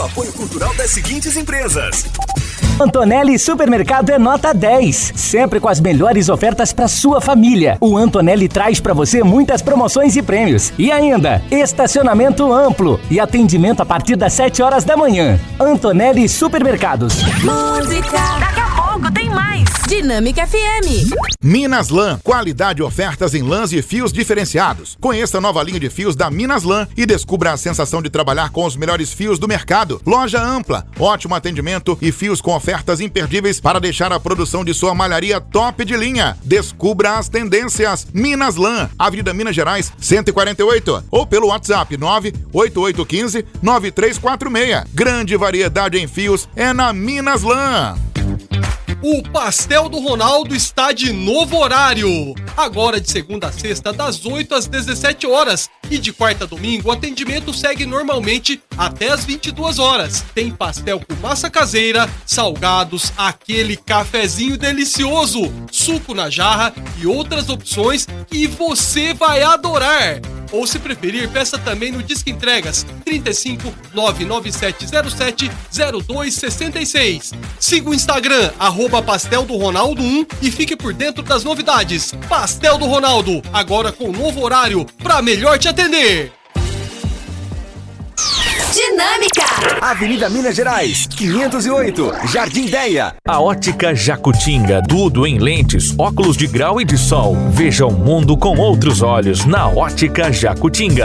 o apoio cultural das seguintes empresas. Antonelli Supermercado é nota 10, sempre com as melhores ofertas para sua família. O Antonelli traz para você muitas promoções e prêmios. E ainda, estacionamento amplo e atendimento a partir das 7 horas da manhã. Antonelli Supermercados. Música. Daqui a pouco tem mais. Dinâmica FM. Minas Lã, qualidade e ofertas em lãs e fios diferenciados. Conheça a nova linha de fios da Minas Lã e descubra a sensação de trabalhar com os melhores fios do mercado. Loja ampla, ótimo atendimento e fios com ofertas imperdíveis para deixar a produção de sua malharia top de linha. Descubra as tendências. Minas Lã, Avenida Minas Gerais, 148. Ou pelo WhatsApp 98815-9346. Grande variedade em fios é na Minas Lã. O Pastel do Ronaldo está de novo horário. Agora de segunda a sexta, das 8 às 17 horas. E de quarta a domingo, o atendimento segue normalmente até às 22 horas. Tem pastel com massa caseira, salgados, aquele cafezinho delicioso, suco na jarra e outras opções que você vai adorar. Ou se preferir, peça também no Disque Entregas 35 99707 0266. Siga o Instagram, @Pastel do Ronaldo 1 e fique por dentro das novidades. Pastel do Ronaldo, agora com novo horário para melhor te atender. Dinâmica. Avenida Minas Gerais, 508, Jardim Ideia. A Ótica Jacutinga, tudo em lentes, óculos de grau e de sol. Veja o mundo com outros olhos na Ótica Jacutinga.